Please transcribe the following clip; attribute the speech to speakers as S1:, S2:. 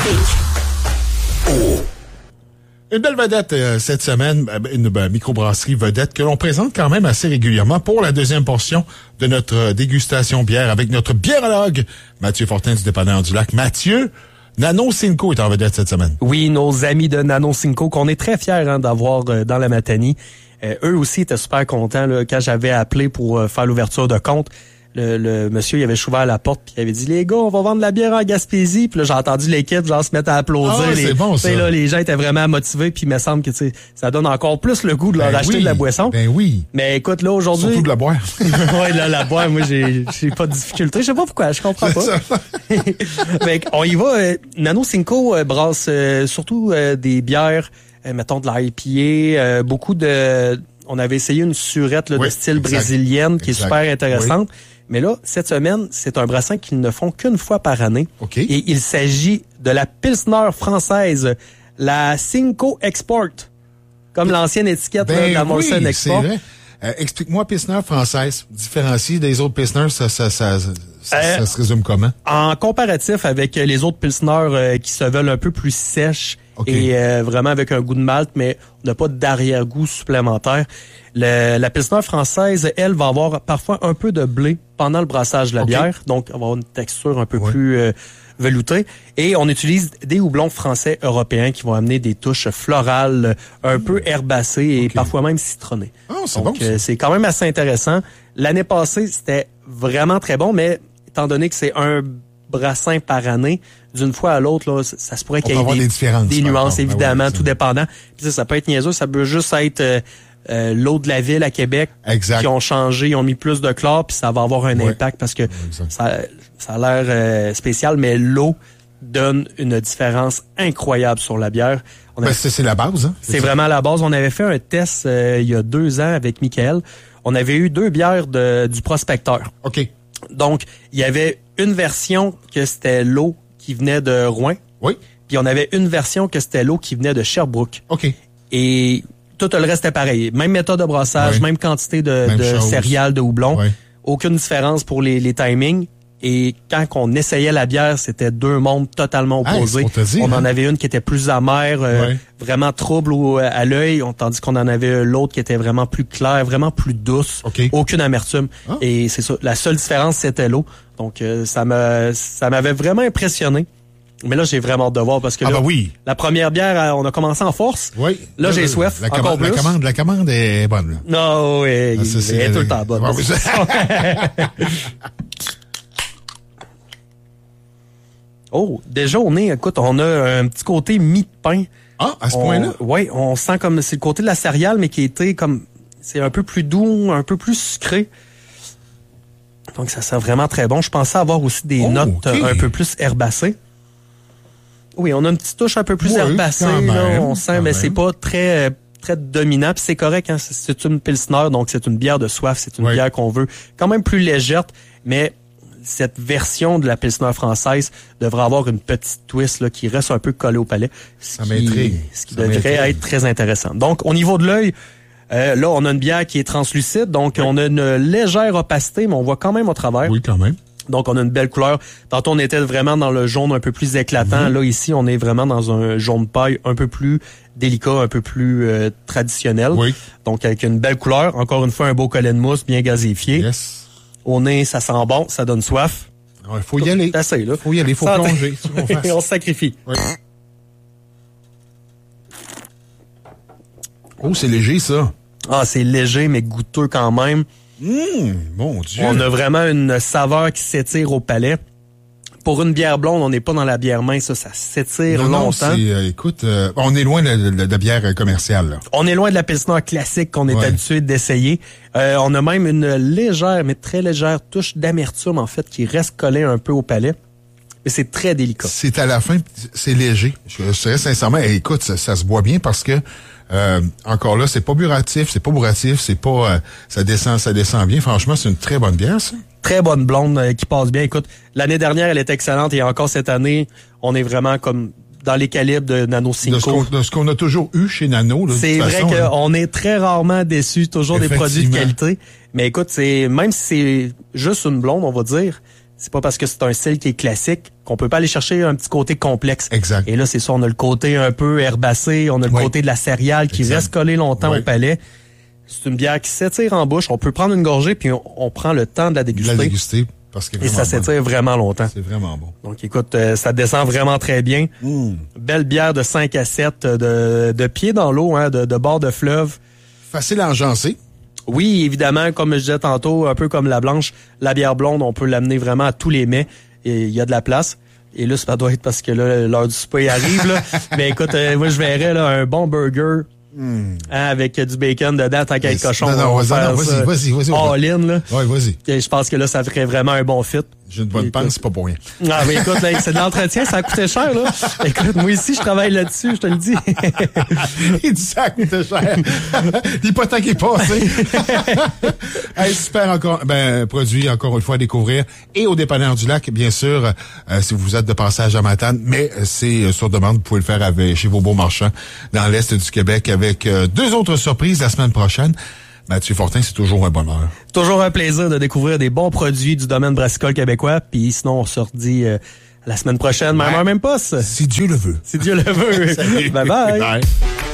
S1: Une belle vedette cette semaine, une microbrasserie vedette que l'on présente quand même assez régulièrement pour la deuxième portion de notre dégustation bière avec notre biérologue Mathieu Fortin du dépanneur du Lac. Mathieu, Nano Cinco est en vedette cette semaine.
S2: Oui, nos amis de Nano Cinco qu'on est très fiers d'avoir dans la Matanie. Eux aussi étaient super contents là, quand j'avais appelé pour faire l'ouverture de compte. Le monsieur, il avait ouvert la porte puis il avait dit, les gars, on va vendre de la bière en Gaspésie. Puis là, j'ai entendu l'équipe genre se mettre à applaudir.
S1: C'est bon, ça.
S2: Là, les gens étaient vraiment motivés puis il me semble que ça donne encore plus le goût de leur acheter de la boisson.
S1: Ben oui.
S2: Mais écoute, là, aujourd'hui...
S1: Surtout de la boire.
S2: Ouais, là, la boire, moi, j'ai pas de difficulté. Je sais pas pourquoi, je comprends pas. Mais on y va. Nano Cinco brasse surtout des bières, mettons de la IPA, beaucoup de... On avait essayé une surette là, de style brésilienne qui est super intéressante. Oui. Mais là, cette semaine, c'est un brassin qu'ils ne font qu'une fois par année.
S1: Okay.
S2: Et il s'agit de la Pilsner française, la Cinco Export, comme l'ancienne étiquette de la Molson Export.
S1: C'est vrai. Explique-moi, Pilsner française, différencie des autres Pilsner, ça se résume comment? En
S2: comparatif avec les autres Pilsner qui se veulent un peu plus sèches, et vraiment avec un goût de malt, mais on n'a pas d'arrière-goût supplémentaire. La Pilsner française, elle, va avoir parfois un peu de blé pendant le brassage de la bière, donc on va avoir une texture un peu plus veloutée. Et on utilise des houblons français européens qui vont amener des touches florales, un peu herbacées et parfois même citronnées.
S1: C'est
S2: donc,
S1: bon,
S2: c'est quand même assez intéressant. L'année passée, c'était vraiment très bon, mais étant donné que c'est un brassin par année, d'une fois à l'autre, là, ça se pourrait qu'il y ait des nuances, évidemment, tout dépendant. Puis ça peut être niaiseux, ça peut juste être l'eau de la ville à Québec qui ont changé, ils ont mis plus de chlore, puis ça va avoir un impact parce que ça a l'air spécial, mais l'eau donne une différence incroyable sur la bière.
S1: C'est la base, hein?
S2: C'est vraiment la base. On avait fait un test il y a 2 ans avec Michael. On avait eu 2 bières du prospecteur.
S1: OK.
S2: Donc, il y avait une version que c'était l'eau qui venait de Rouen.
S1: Oui.
S2: Puis on avait une version que c'était l'eau qui venait de Sherbrooke.
S1: OK.
S2: Et tout le reste est pareil. Même méthode de brassage, même quantité de céréales, de houblon. Oui. Aucune différence pour les timings. Et quand on essayait la bière, c'était 2 mondes totalement opposés. On en avait une qui était plus amère, vraiment trouble à l'œil, tandis qu'on en avait l'autre qui était vraiment plus claire, vraiment plus douce. Aucune amertume. Et c'est ça. La seule différence, c'était l'eau. Donc, ça m'avait vraiment impressionné. Mais là, j'ai vraiment hâte de voir parce que la première bière, on a commencé en force.
S1: Oui.
S2: Là, j'ai soif.
S1: La commande est bonne. Là.
S2: Non, oui. Elle est tout le temps bonne. Oh, déjà, on a un petit côté mie de pain.
S1: Ah, à ce point-là?
S2: Oui, on sent comme, c'est le côté de la céréale, mais qui était comme, c'est un peu plus doux, un peu plus sucré. Donc, ça sent vraiment très bon. Je pensais avoir aussi des notes un peu plus herbacées. Oui, on a une petite touche un peu plus herbacée, là, on sent, mais c'est pas très dominant. Puis c'est correct, hein, c'est une Pilsner, donc c'est une bière de soif, c'est une bière qu'on veut quand même plus légère, mais cette version de la Pilsner française devrait avoir une petite twist là, qui reste un peu collée au palais. Ce qui devrait être très intéressant. Donc, au niveau de l'œil, là, on a une bière qui est translucide, donc on a une légère opacité, mais on voit quand même au travers.
S1: Oui, quand même.
S2: Donc, on a une belle couleur. Tantôt, on était vraiment dans le jaune un peu plus éclatant. Là, ici, on est vraiment dans un jaune paille un peu plus délicat, un peu plus traditionnel. Oui. Donc, avec une belle couleur. Encore une fois, un beau collet de mousse bien gazéifié.
S1: Yes.
S2: Au nez, ça sent bon, ça donne soif.
S1: Il faut y aller.
S2: Assez, là.
S1: Faut y aller, faut plonger.
S2: On se sacrifie.
S1: Oui. Oh, c'est léger, ça.
S2: Ah, c'est léger, mais goûteux quand même.
S1: Mon Dieu.
S2: On a vraiment une saveur qui s'étire au palais. Pour une bière blonde, on n'est pas dans la bière mince, ça s'étire longtemps.
S1: Écoute, on est loin de la bière commerciale. Là.
S2: On est loin de la Pilsner classique qu'on est habitué d'essayer. On a même une légère, mais très légère touche d'amertume, en fait, qui reste collée un peu au palais. Mais c'est très délicat.
S1: C'est à la fin, c'est léger. Je dirais sincèrement, écoute, ça se boit bien parce que encore là, c'est pas bourratif, c'est pas ça descend bien. Franchement, c'est une très bonne bière, ça.
S2: Très bonne blonde qui passe bien. Écoute, l'année dernière, elle était excellente et encore cette année, on est vraiment comme dans les calibres de Nano Cinco.
S1: De ce qu'on a toujours eu chez Nano. Là,
S2: c'est vrai qu'on est très rarement déçus, toujours des produits de qualité. Mais écoute, même si c'est juste une blonde, on va dire, c'est pas parce que c'est un style qui est classique qu'on peut pas aller chercher un petit côté complexe.
S1: Exact.
S2: Et là, c'est ça, on a le côté un peu herbacé, on a le côté de la céréale qui reste collé longtemps au palais. C'est une bière qui s'étire en bouche. On peut prendre une gorgée puis on prend le temps de la déguster. Et ça s'étire vraiment longtemps.
S1: C'est vraiment bon.
S2: Donc, écoute, ça descend vraiment très bien. Belle bière de 5 à 7, de pied dans l'eau, hein, de bord de fleuve.
S1: Facile à enjancer.
S2: Oui, évidemment, comme je disais tantôt, un peu comme la blanche, la bière blonde, on peut l'amener vraiment à tous les mets. Et il y a de la place. Et là, ça doit être parce que là, l'heure du souper arrive, là. Mais écoute, moi, je verrais, là, un bon burger. Hein, avec du bacon dedans, tant qu'à être cochon.
S1: Vas-y.
S2: All-in, là.
S1: Ouais, vas-y.
S2: Et je pense que là, ça ferait vraiment un bon fit.
S1: J'ai une bonne panne, c'est pas pour rien.
S2: Ah, mais écoute, là, c'est de l'entretien, ça a coûté cher, là. Écoute, moi ici, je travaille là-dessus, je te le dis.
S1: Il dit ça a coûté cher. L'hypothèque est passée. Hey, super produit, encore une fois, à découvrir. Et au Dépanneur du Lac, bien sûr, si vous êtes de passage à Matane, mais c'est sur demande, vous pouvez le faire chez vos beaux marchands dans l'Est du Québec avec 2 autres surprises la semaine prochaine. Mathieu Fortin, c'est toujours un bonheur.
S2: Toujours un plaisir de découvrir des bons produits du domaine brassicole québécois. Puis sinon, on se redit la semaine prochaine, même poste.
S1: Si Dieu le veut.
S2: Si Dieu le veut.
S1: Salut.
S2: Bye bye.